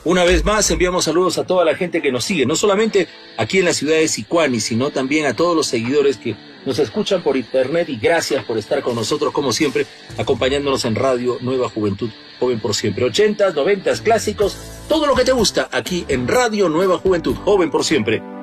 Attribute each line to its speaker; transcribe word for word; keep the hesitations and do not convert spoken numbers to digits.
Speaker 1: Una vez más enviamos saludos a toda la gente que nos sigue, no solamente aquí en la ciudad de Sicuani, sino también a todos los seguidores que nos escuchan por internet, y gracias por estar con nosotros como siempre, acompañándonos en Radio Nueva Juventud, Joven por Siempre. Ochentas, noventas, clásicos, todo lo que te gusta aquí en Radio Nueva Juventud, Joven por Siempre.